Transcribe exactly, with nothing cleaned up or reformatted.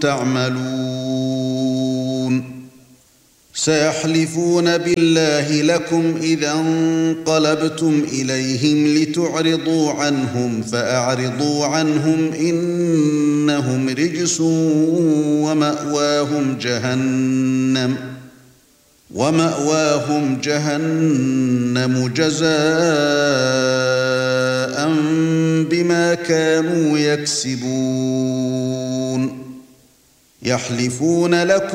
تَعْمَلُونَ سَيَحْلِفُونَ بِاللَّهِ لَكُمْ إِذَا انقَلَبْتُمْ إِلَيْهِمْ لِتُعْرِضُوا عَنْهُمْ فَأَعْرِضُوا عَنْهُمْ إِنَّهُمْ رِجْسٌ وَمَأْوَاهُمْ جَهَنَّمُ وَمَأْوَاهُمْ جَهَنَّمُ جَزَاءً بِمَا كَانُوا يَكْسِبُونَ يَحْلِفُونَ لَكُمْ